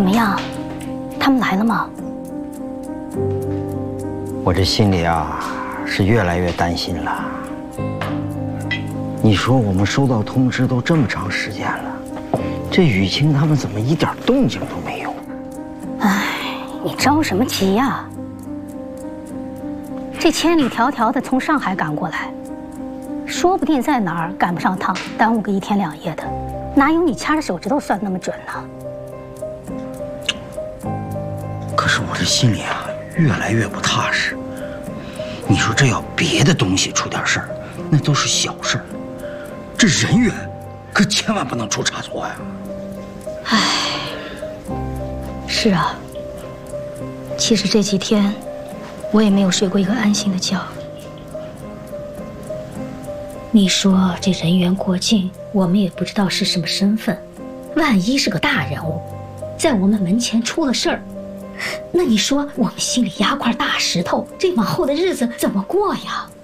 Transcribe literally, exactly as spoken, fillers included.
怎么样？他们来了吗？ 我这心里啊，是越来越担心了。你说我们收到通知都这么长时间了，这雨清他们怎么一点动静都没有？ 哎，你着什么急呀？这千里迢迢的从上海赶过来，说不定在哪儿赶不上趟，耽误个一天两夜的，哪有你掐着手指头算那么准呢？ 可是我这心里啊，越来越不踏实。你说这要别的东西出点事儿，那都是小事儿，这人员可千万不能出差错呀。 唉，是啊，其实这几天我也没有睡过一个安心的觉。你说这人员过境，我们也不知道是什么身份，万一是个大人物，在我们门前出了事儿，那你说我们心里压块大石头，这往后的日子怎么过呀？